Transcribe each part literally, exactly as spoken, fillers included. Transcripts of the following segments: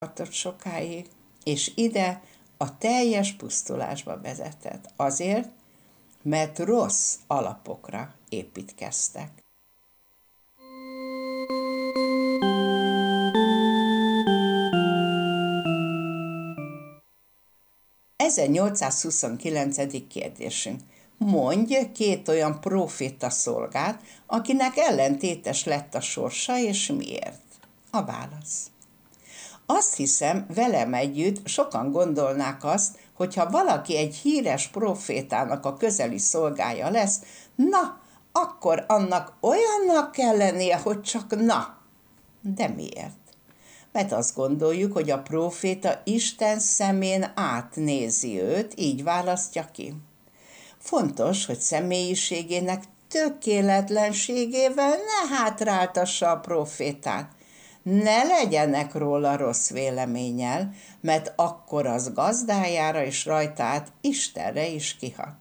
tartott sokáig, és ide a teljes pusztulásba vezetett. Azért, mert rossz alapokra építkeztek. ezernyolcszázhuszonkilencedik kérdésünk. Mondj két olyan próféta szolgát, akinek ellentétes lett a sorsa, és miért? A válasz. Azt hiszem, velem együtt sokan gondolnák azt, hogyha valaki egy híres prófétának a közeli szolgája lesz, na, akkor annak olyannak kell lennie, hogy csak na. De miért? Mert azt gondoljuk, hogy a próféta Isten szemén átnézi őt, így választja ki. Fontos, hogy személyiségének tökéletlenségével ne hátráltassa a prófétát. Ne legyenek róla rossz véleménnyel, mert akkor az gazdájára és rajta át Istenre is kihat.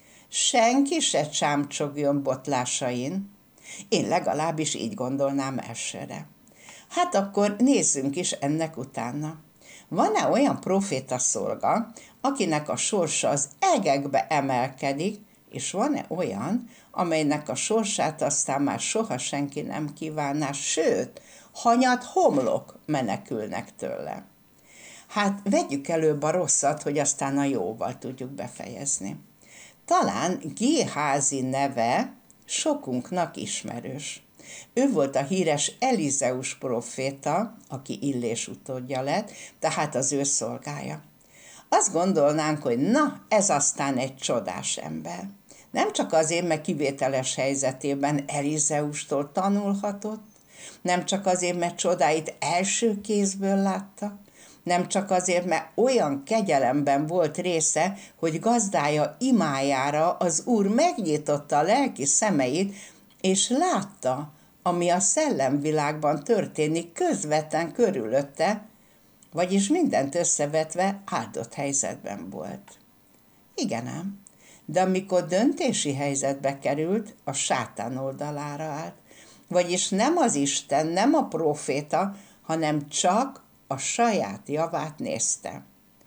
Senki se csámcsogjon botlásain. Én legalábbis így gondolnám elsőre. Hát akkor nézzünk is ennek utána. Van-e olyan próféta szolga, akinek a sorsa az egekbe emelkedik, és van-e olyan, amelynek a sorsát aztán már soha senki nem kívánná, sőt, hanyat homlok menekülnek tőle? Hát vegyük előbb a rosszat, hogy aztán a jóval tudjuk befejezni. Talán Géházi neve sokunknak ismerős. Ő volt a híres Elizeus próféta, aki Illés utódja lett, tehát az ő szolgája. Azt gondolnánk, hogy na, ez aztán egy csodás ember. Nem csak azért, mert kivételes helyzetében Elizeustól tanulhatott, nem csak azért, mert csodáit első kézből látta, nem csak azért, mert olyan kegyelemben volt része, hogy gazdája imájára az Úr megnyitotta a lelki szemeit, és látta, ami a szellemvilágban történik közvetlen körülötte, vagyis mindent összevetve áldott helyzetben volt. Igen ám, de amikor döntési helyzetbe került, a sátán oldalára állt, vagyis nem az Isten, nem a próféta, hanem csak a saját javát nézte.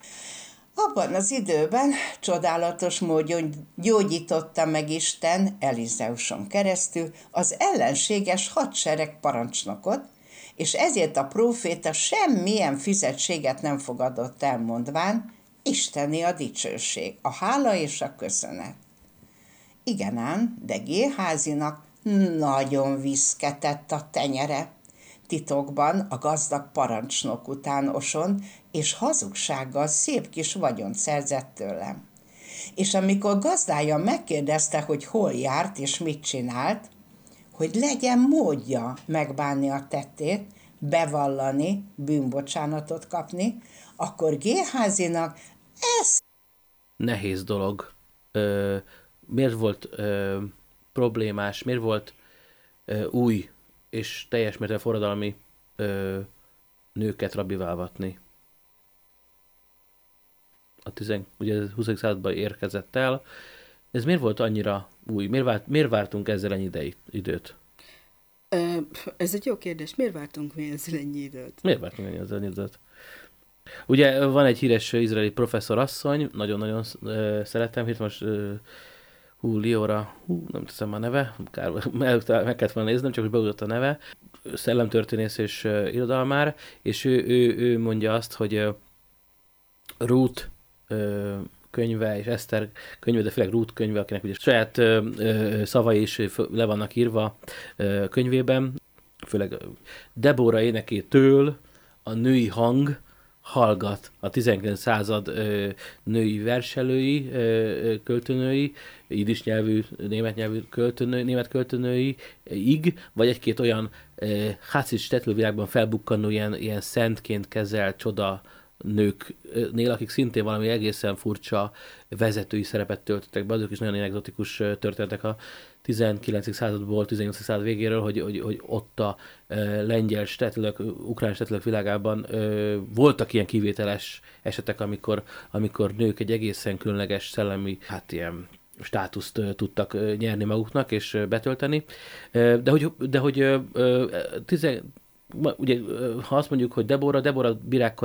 Abban az időben csodálatos módon gyógyította meg Isten Elizeuson keresztül az ellenséges hadsereg parancsnokot, és ezért a próféta semmilyen fizetséget nem fogadott el, mondván, isteni a dicsőség, a hála és a köszönet. Igen ám, de Géházinak nagyon viszketett a tenyere. Titokban a gazdag parancsnok után osont, és hazugsággal szép kis vagyont szerzett tőlem. És amikor gazdája megkérdezte, hogy hol járt és mit csinált, hogy legyen módja megbánni a tettét, bevallani, bűnbocsánatot kapni, akkor Géházinak ez... Nehéz dolog. Ö, miért volt ö, problémás, miért volt ö, új és teljes mértékben forradalmi ö, nőket rabivá vatni? A tizen, ugye huszadik században érkezett el. Ez miért volt annyira új? Miért, várt, miért vártunk ezzel ennyi idei, időt? Ö, ez egy jó kérdés. Miért vártunk mi ezzel ennyi időt? Miért vártunk ennyi ezzel ennyi időt? Ugye van egy híres izraeli professzor asszony, nagyon-nagyon uh, szeretem, itt most uh, hú, Liora, hú, nem teszem a neve, kár, meg, meg kellett volna néznem, csak hogy beugrott a neve, szellemtörténész és uh, irodalmár, és ő, ő, ő mondja azt, hogy uh, Ruth uh, könyve és Eszter könyve, de főleg Ruth könyve, akinek ugye saját uh, uh, szavai is le vannak írva uh, könyvében, főleg uh, Debóra énekétől a női hang hallgat. A tizenkilencedik század ö, női verselői, ö, költőnői, jiddis nyelvű, német nyelvű költőnő, német költőnői ig, vagy egy-két olyan Hácis tetlővilágban felbukkanó ilyen, ilyen szentként kezelt csoda nőknél, akik szintén valami egészen furcsa vezetői szerepet töltöttek be, azok is nagyon egzotikus történetek a tizenkilencedik századból, tizennyolcadik század végéről, hogy, hogy, hogy ott a e, lengyel stetlők, ukrán stetlők világában e, voltak ilyen kivételes esetek, amikor, amikor nők egy egészen különleges szellemi, hát ilyen státuszt e, tudtak e, nyerni maguknak és e, betölteni. E, de hogy, de hogy e, tizen, ugye, ha azt mondjuk, hogy Debora, Debora Birák